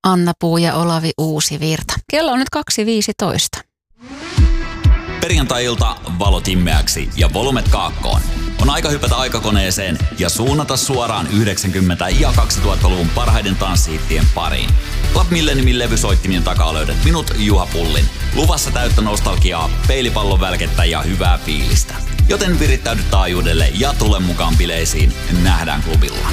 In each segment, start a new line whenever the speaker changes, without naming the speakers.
Anna Puu ja Olavi Uusivirta. Kello on nyt 2.15.
Perjantai-ilta valot immeäksi ja volumet kaakkoon. On aika hypätä aikakoneeseen ja suunnata suoraan 90- ja 2000-luvun parhaiden tanssihittien pariin. Club Milleniumin levysoittimien takaa löydät minut, Juha Pullin. Luvassa täyttä nostalgiaa, peilipallon välkettä ja hyvää fiilistä. Joten virittäydy taajuudelle ja tule mukaan bileisiin. Nähdään klubilla.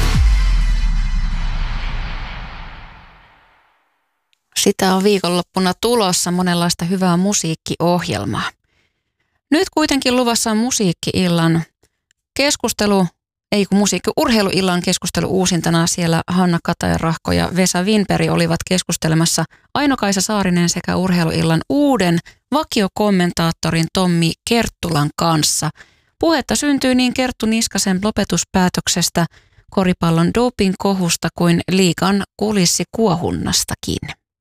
Sitä on viikonloppuna tulossa monenlaista hyvää musiikkiohjelmaa. Nyt kuitenkin luvassa on musiikki-illan keskustelu, urheiluillan keskustelu uusintana. Siellä Hanna Katajarahko ja Vesa Winberg olivat keskustelemassa Aino-Kaisa Saarinen sekä urheiluillan uuden vakiokommentaattorin Tommi Kerttulan kanssa. Puhetta syntyy niin Kerttu Niskasen lopetuspäätöksestä, koripallon doping-kohusta kuin liigan kulissikuohunnastakin.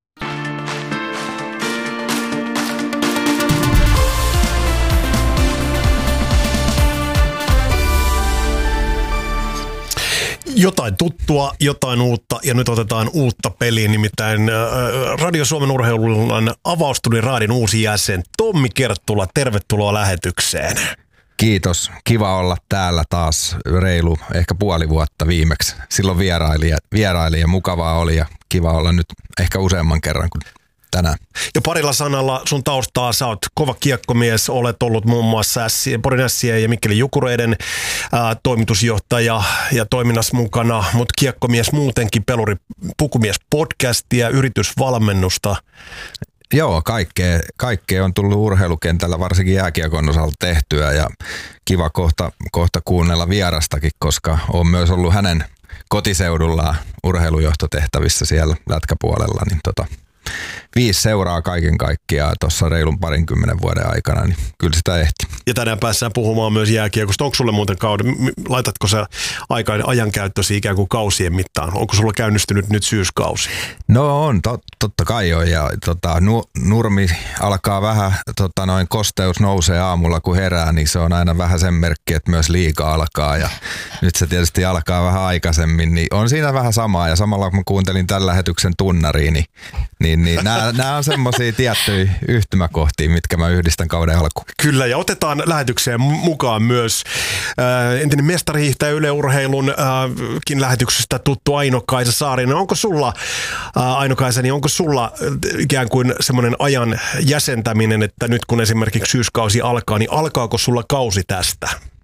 Jotain tuttua, jotain uutta ja nyt otetaan uutta peliä, nimittäin Radio Suomen urheilun avaustudion raadin uusi jäsen Tommi Kerttula, tervetuloa lähetykseen.
Kiitos, kiva olla täällä taas reilu, ehkä puoli vuotta viimeksi. Silloin vieraili ja mukavaa oli ja kiva olla nyt ehkä useamman kerran kuin tänään.
Ja parilla sanalla sun taustaa, sä oot kova kiekkomies, olet ollut muun muassa Porin Ässien ja Mikkeli Jukureiden toimitusjohtaja ja toiminnassa mukana, mutta kiekkomies muutenkin, peluri pukumies podcastia, yritysvalmennusta.
Joo, kaikkea on tullut urheilukentällä, varsinkin jääkiekon osalta tehtyä ja kiva kohta kuunnella vierastakin, koska on myös ollut hänen kotiseudullaan urheilujohtotehtävissä siellä lätkäpuolella, niin 5 seuraa kaiken kaikkiaan tuossa reilun 20 vuoden aikana, niin kyllä sitä ehti.
Ja tänään päässään puhumaan myös jääkiekosta. Onko sulle muuten laitatko sä ajankäyttösi ikään kuin kausien mittaan? Onko sulla käynnistynyt nyt syyskausi?
No on, totta kai on. Ja nurmi alkaa vähän, kosteus nousee aamulla kun herää, niin se on aina vähän sen merkki, että myös liiga alkaa. Ja nyt se tietysti alkaa vähän aikaisemmin, niin on siinä vähän samaa. Ja samalla kun mä kuuntelin tämän lähetyksen tunnariin, niin nämä on semmoisia tiettyjä yhtymäkohtia, mitkä mä yhdistän kauden alkuun.
Kyllä, ja otetaan lähetykseen mukaan myös entinen mestarihiihtäjä Yle Urheilunkin lähetyksestä tuttu Aino-Kaisa Saarinen. Onko sulla, Aino-Kaisa, niin onko sulla ikään kuin semmoinen ajan jäsentäminen, että nyt kun esimerkiksi syyskausi alkaa, niin alkaako sulla kausi tästä?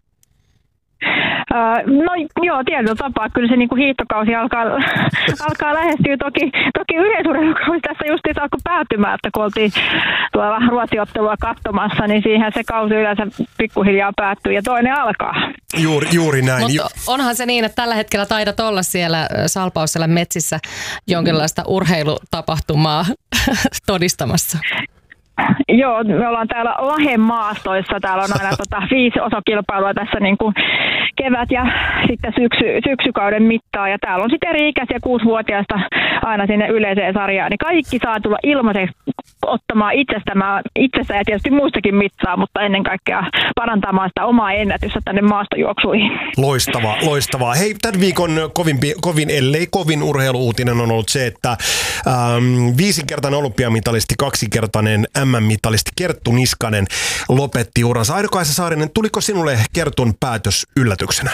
No joo, tietyllä tapaa. Kyllä se niinku hiihtokausi alkaa lähestyä. Toki yleisurheilukausi tässä justiin alkoi päätymään, että kun oltiin tuolla Ruotsi-ottelua katsomassa, niin siihen se kausi yleensä pikkuhiljaa päättyy ja toinen alkaa.
Juuri näin.
Mutta onhan se niin, että tällä hetkellä taidat olla siellä Salpausselän metsissä jonkinlaista urheilutapahtumaa todistamassa.
Joo, me ollaan täällä Lahden maastoissa. Täällä on aina 5 osakilpailua tässä niin kuin kevät ja sitten syksykauden mittaan. Ja täällä on sitten eri-ikäisiä 6-vuotiaista aina sinne yleiseen sarjaan. Niin kaikki saa tulla ilmaiseksi ottamaan itsestään ja tietysti muistakin mittaa, mutta ennen kaikkea parantamaan sitä omaa ennätystä tänne maastojuoksuihin.
Loistavaa. Hei, tämän viikon kovin urheiluuutinen on ollut se, että 5-kertainen olympiamitalisti, 2-kertainen MM-mitalisti Kerttu Niskanen lopetti uransa. Aino-Kaisa Saarinen, tuliko sinulle Kertun päätös yllätyksenä?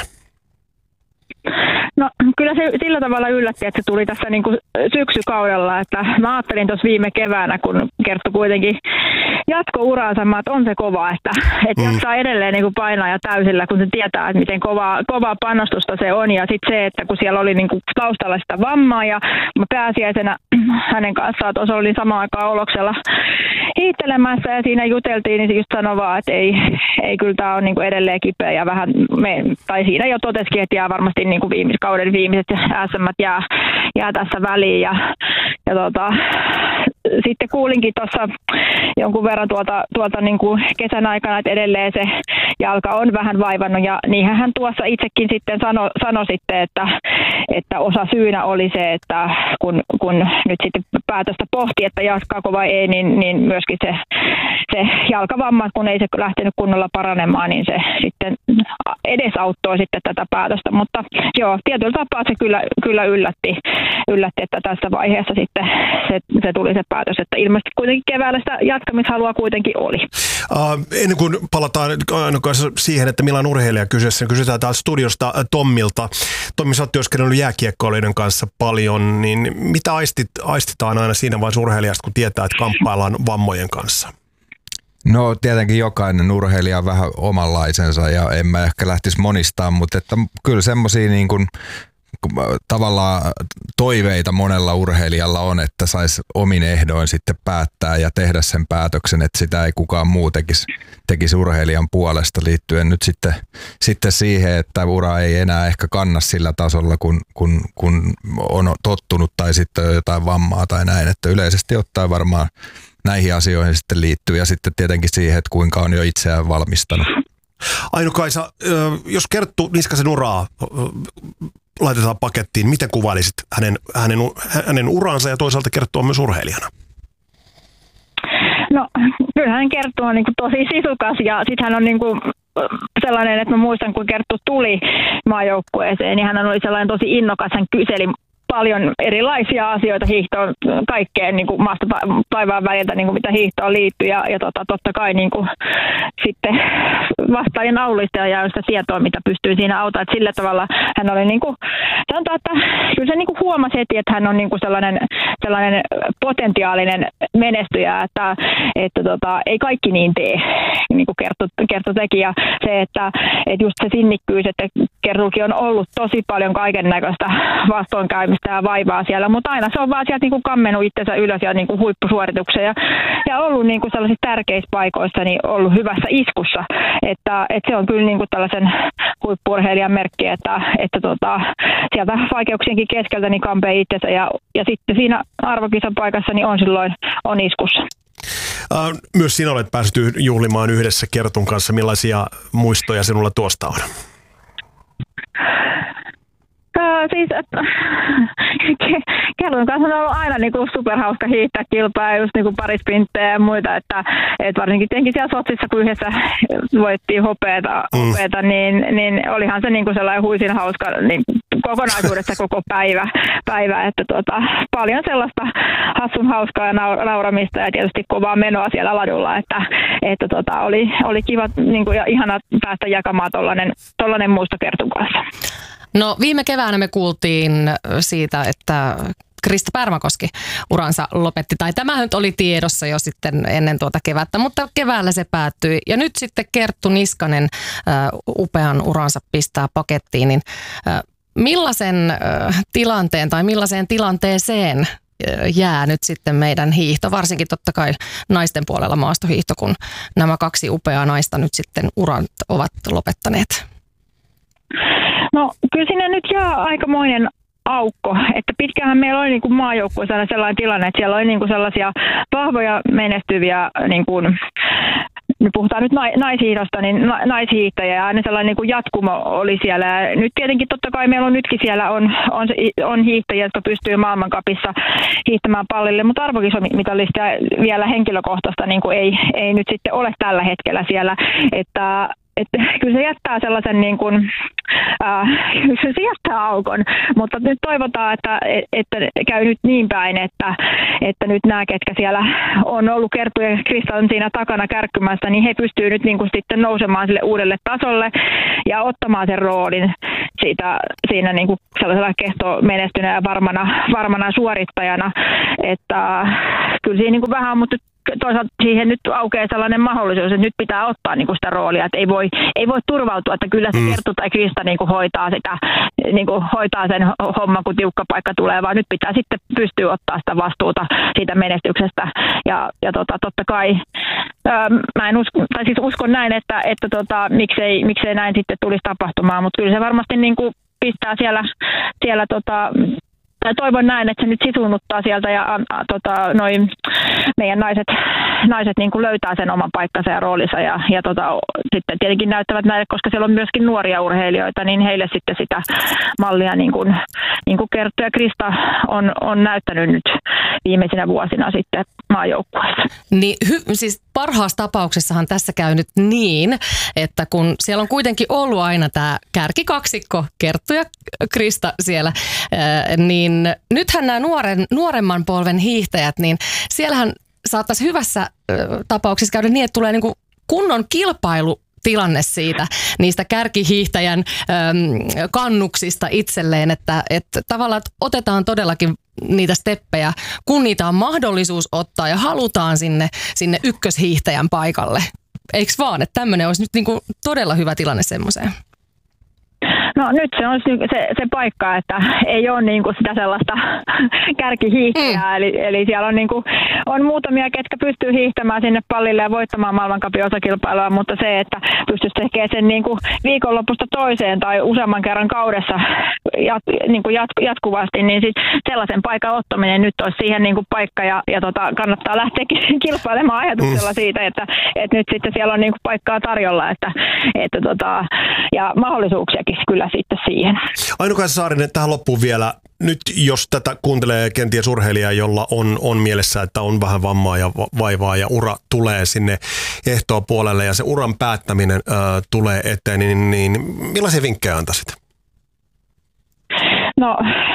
No kyllä se sillä tavalla yllätti, että se tuli tässä niin kuin syksykaudella, että mä ajattelin tuossa viime keväänä, kun Kerttu kuitenkin jatkoi uraansa, että on se kova, että jaksaa edelleen niin kuin painaa ja täysillä, kun se tietää, että miten kovaa panostusta se on. Ja sitten se, että kun siellä oli niin kuin taustalla sitä vammaa ja pääsiäisenä hänen kanssaan tuossa oli samaan aikaan Oloksella hiittelemässä ja siinä juteltiin, niin se just sanoi vaan, että ei kyllä tämä on niin kuin edelleen kipeä ja vähän, tai siinä jo totesikin, että jää varmasti niin kuin kauden viimeiset SM:t jää tässä väliin ja sitten kuulinkin tuossa jonkun verran tuolta niin kuin kesän aikana, että edelleen se jalka on vähän vaivannut ja niinhän hän tuossa itsekin sitten sanoi sitten, että osa syynä oli se, että kun nyt sitten päätöstä pohti, että jatkaako vai ei, niin myöskin se jalkavamma, kun ei se lähtenyt kunnolla paranemaan, niin se sitten edesauttoi sitten tätä päätöstä, mutta joo, tietyllä tapaa se kyllä yllätti yllätti, että tässä vaiheessa sitten se tuli se päätös, että ilmeisesti kuitenkin keväällä sitä jatkamishalua kuitenkin oli.
Ennen kuin palataan siihen, että milloin urheilija kyseessä, kysytään taas studiosta Tommilta. Tommi, sä oot työskennellyt jääkiekkoilijoiden kanssa paljon, niin mitä aistitaan aina siinä vaiheessa urheilijasta, kun tietää, että kamppaillaan vammojen kanssa?
No tietenkin jokainen urheilija on vähän omanlaisensa ja en mä ehkä lähtisi monistaan, mutta että kyllä semmoisia niin kuin tavallaan toiveita monella urheilijalla on, että saisi omin ehdoin sitten päättää ja tehdä sen päätöksen, että sitä ei kukaan muu tekisi urheilijan puolesta liittyen nyt sitten siihen, että ura ei enää ehkä kanna sillä tasolla, kun on tottunut tai sitten on jotain vammaa tai näin, että yleisesti ottaen varmaan näihin asioihin sitten liittyy ja sitten tietenkin siihen, että kuinka on jo itseään valmistanut.
Aino-Kaisa, jos Kerttu Niskasen uraa laitetaan pakettiin, miten kuvailisit hänen uransa ja toisaalta Kerttu on myös urheilijana?
No, kyllähän Kerttu on niin tosi sisukas ja sitten hän on niin sellainen, että mä muistan, kun Kerttu tuli maajoukkueeseen, niin hän oli sellainen tosi innokas, hän kyseli paljon erilaisia asioita hiihtoon, kaikkeen niin kuin maasta taivaan väliltä, niin kuin mitä hiihtoon liittyy ja totta kai niin kuin, sitten vastaajien aulista ja sitä tietoa, mitä pystyy siinä auttamaan. Sillä tavalla hän oli niin kuin, sanotaan, että kyllä se niin kuin huomasi heti, että hän on niin kuin sellainen potentiaalinen menestyjä, että ei kaikki niin tee, niin kuin Kerttu teki. Ja se, että just se sinnikkyys, että Kertukin on ollut tosi paljon kaiken näköistä vastoinkäymistä ja vaivaa siellä, mutta aina se on vaan sieltä niin kammenut itsensä ylös ja niin kuin huippusuorituksia ja ollut niin kuin sellaisissa tärkeissä paikoissa niin ollut hyvässä iskussa, että se on kyllä niin kuin tällaisen huippu-urheilijan merkki, että sieltä vaikeuksienkin keskeltä niin kampee itsensä ja sitten siinä arvokisan paikassa niin on silloin on iskussa.
Myös sinä olet päässyt juhlimaan yhdessä Kertun kanssa. Millaisia muistoja sinulla tuosta on?
Siis Kertun kanssa on ollut aina niin kuin superhauska hiihtää kilpaa, just niin kuin parisprinttejä ja muita, että varsinkin tietenkin siellä Sotsissa, kun yhdessä voittiin hopeeta niin olihan se niin kuin sellainen huisin hauska niin kokonaisuudessa koko päivä että paljon sellaista hassun hauskaa ja nauramista ja tietysti kovaa menoa siellä ladulla, että oli kiva niin kuin, ja ihana päästä jakamaan tollainen muisto Kertun kanssa.
No viime keväänä me kuultiin siitä, että Krista Pärmäkoski uransa lopetti, tai tämähän nyt oli tiedossa jo sitten ennen tuota kevättä, mutta keväällä se päättyi. Ja nyt sitten Kerttu Niskanen upean uransa pistää pakettiin, niin millaisen tilanteen tai millaiseen tilanteeseen jää nyt sitten meidän hiihto, varsinkin totta kai naisten puolella maastohiihto, kun nämä kaksi upeaa naista nyt sitten uran ovat lopettaneet?
No kyllä sinne nyt jää aikamoinen aukko, että pitkäänhän meillä oli niin kuin maajoukkueessa sellainen tilanne, että siellä oli niin kuin sellaisia vahvoja menestyviä, niin kuin, nyt puhutaan nyt naishiihdosta, niin naishiihtäjä ja aina sellainen niin kuin jatkumo oli siellä. Ja nyt tietenkin totta kai meillä on nytkin siellä on hiihtäjiä, jotka pystyy maailmancupissa hiihtämään pallille, mutta arvokisamitallista vielä henkilökohtaista niin kuin ei nyt sitten ole tällä hetkellä siellä, että kyllä se jättää sellaisen niin kuin, se jättää aukon, mutta nyt toivotaan, että käy nyt niin päin, että nyt nämä, ketkä siellä on ollut Kerttu ja Krista on siinä takana kärkkymässä, niin he pystyy nyt niin kuin sitten nousemaan sille uudelle tasolle ja ottamaan sen roolin siinä niin kuin sellaisella kehtomenestyneenä ja varmana suorittajana, että kyllä siinä niin kuin vähän on, mutta toisaalta siihen nyt aukeaa sellainen mahdollisuus, että nyt pitää ottaa niin kuin sitä roolia, että ei voi turvautua, että kyllä se Kerttu tai Krista niin kuin hoitaa sen homman, kun tiukka paikka tulee, vaan nyt pitää sitten pystyä ottaa sitä vastuuta siitä menestyksestä. Ja totta kai mä en uskon näin, että miksei näin sitten tulisi tapahtumaan, mutta kyllä se varmasti niin kuin pistää siellä toivon näin, että se nyt sisuunnuttaa sieltä ja meidän naiset niin kuin löytää sen oman paikkansa ja roolinsa ja sitten tietenkin näyttävät näille, koska siellä on myöskin nuoria urheilijoita, niin heille sitten sitä mallia niin kuin Kerttu ja Krista on näyttänyt nyt viimeisinä vuosina sitten maajoukkueessa.
Niin, siis parhaassa tapauksessahan tässä käy nyt niin, että kun siellä on kuitenkin ollut aina tämä kärkikaksikko, Kerttu ja Krista siellä, niin nythän nämä nuoremman polven hiihtäjät, niin siellähän saattaisi hyvässä tapauksessa käydä niin, että tulee niinku kunnon kilpailutilanne niistä kärkihiihtäjän kannuksista itselleen, että tavallaan että otetaan todellakin niitä steppejä, kun niitä on mahdollisuus ottaa ja halutaan sinne ykköshiihtäjän paikalle. Eikö vaan, että tämmöinen olisi nyt niinku todella hyvä tilanne semmoiseen?
No nyt se on se paikka, että ei ole niinku sitä sellaista kärkihiihtäjää, eli siellä on, niinku, on muutamia, ketkä pystyy hiihtämään sinne pallille ja voittamaan maailmancupin osakilpailua, mutta se, että pystyisi tekemään sen niinku viikonlopusta toiseen tai useamman kerran kaudessa jatkuvasti, niin sit sellaisen paikan ottaminen nyt olisi siihen niinku paikka ja kannattaa lähteä kilpailemaan ajatuksella siitä, että nyt sitten siellä on niinku paikkaa tarjolla, ja mahdollisuuksiakin kyllä sitten siihen.
Aino-Kaisa Saarinen, tähän loppuun vielä. Nyt jos tätä kuuntelee kenties urheilija, jolla on mielessä, että on vähän vammaa ja vaivaa ja ura tulee sinne ehtoopuolelle ja se uran päättäminen tulee eteen, niin millaisia vinkkejä antaisit?
No,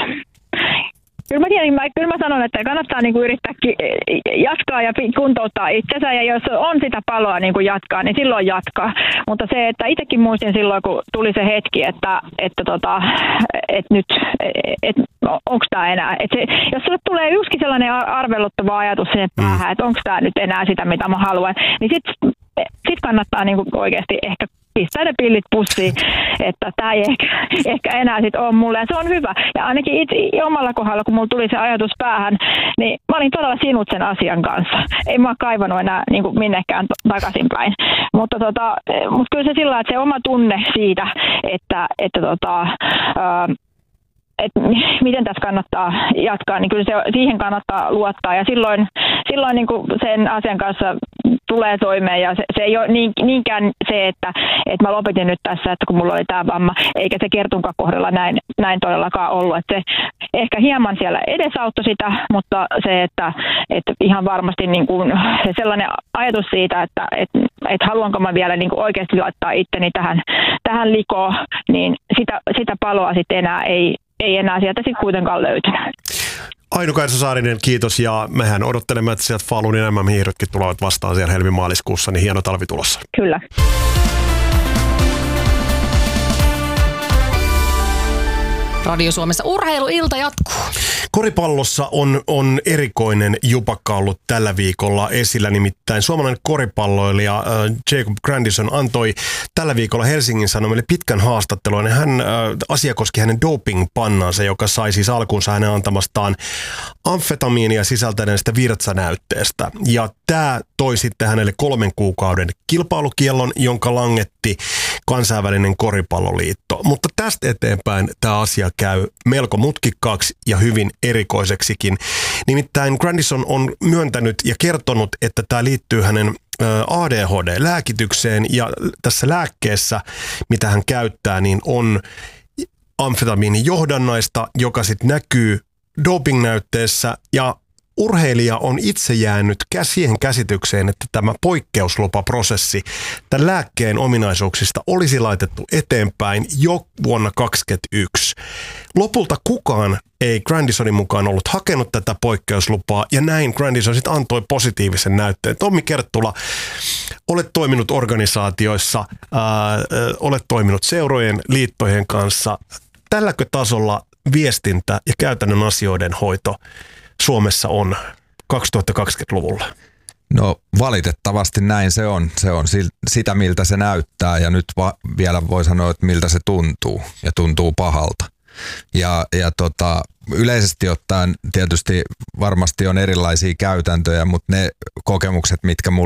Kyllä mä sanon, että kannattaa niinku yrittää jatkaa ja kuntouttaa itsensä, ja jos on sitä paloa niinku jatkaa, niin silloin jatkaa. Mutta se, että itsekin muistin silloin, kun tuli se hetki, että nyt, onko tämä enää. Jos sulle tulee justkin sellainen arveluttava ajatus sinne päähän, että onko tämä nyt enää sitä, mitä mä haluan, niin sit kannattaa niinku oikeasti ehkä pistää ne pillit pussiin, että tämä ei ehkä enää sit ole mulle, ja se on hyvä. Ja ainakin itse omalla kohdalla, kun mulla tuli se ajatus päähän, niin mä olin todella sinut sen asian kanssa. Ei mä kaivannut enää niin kuin minnekään takaisinpäin. Mutta kyllä se sillä, että se oma tunne siitä, että miten tässä kannattaa jatkaa, niin kyllä siihen kannattaa luottaa. Ja silloin niin kuin sen asian kanssa tulee toimeen, ja se ei ole niinkään se, että mä lopetin nyt tässä, että kun mulla oli tämä vamma, eikä se Kertunkaan kohdalla näin todellakaan ollut. Että se ehkä hieman siellä edesauttoi sitä, mutta se, että ihan varmasti niin kuin se sellainen ajatus siitä, että haluanko mä vielä niin kuin oikeasti laittaa itteni tähän likoon, niin sitä paloa sitten enää ei enää sieltä sitten kuitenkaan löytynyt.
Aino-Kaisa Saarinen, kiitos, ja mehän odottelemme, että sieltä Falun MM-hiihdotkin tulevat vastaan siellä helmimaaliskuussa, niin hieno talvi tulossa.
Kyllä.
Radio Suomessa urheiluilta jatkuu.
Koripallossa on erikoinen jupakka ollut tällä viikolla esillä, nimittäin suomalainen koripalloilija Jacob Grandison antoi tällä viikolla Helsingin Sanomille pitkän haastattelun. Asia koski hänen doping-pannaansa, joka sai siis alkuunsa hänen antamastaan amfetamiinia sisältäneestä virtsanäytteestä. Ja tämä toi sitten hänelle 3 kuukauden kilpailukiellon, jonka langetti kansainvälinen koripalloliitto. Mutta tästä eteenpäin tämä asia käy melko mutkikkaaksi ja hyvin erikoiseksikin. Nimittäin Grandison on myöntänyt ja kertonut, että tämä liittyy hänen ADHD-lääkitykseen, ja tässä lääkkeessä, mitä hän käyttää, niin on amfetamiinijohdannaista, joka sitten näkyy dopingnäytteessä, ja urheilija on itse jäänyt siihen käsitykseen, että tämä poikkeuslupaprosessi tämän lääkkeen ominaisuuksista olisi laitettu eteenpäin jo vuonna 2021. Lopulta kukaan ei Grandisonin mukaan ollut hakenut tätä poikkeuslupaa, ja näin Grandison sitten antoi positiivisen näytteen. Tommi Kerttula, olet toiminut organisaatioissa, olet toiminut seurojen, liittojen kanssa. Tälläkö tasolla viestintä ja käytännön asioiden hoito Suomessa on 2020-luvulla?
No valitettavasti näin se on. Se on sitä, miltä se näyttää, ja nyt vielä voi sanoa, että miltä se tuntuu, ja tuntuu pahalta. Ja yleisesti ottaen tietysti varmasti on erilaisia käytäntöjä, mutta ne kokemukset, mitkä mulla